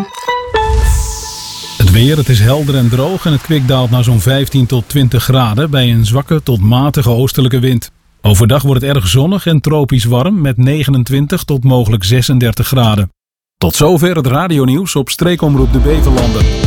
Het weer, het is helder en droog en het kwik daalt naar zo'n 15 tot 20 graden bij een zwakke tot matige oostelijke wind. Overdag wordt het erg zonnig en tropisch warm met 29 tot mogelijk 36 graden. Tot zover het radionieuws op Streekomroep de Beverlanden.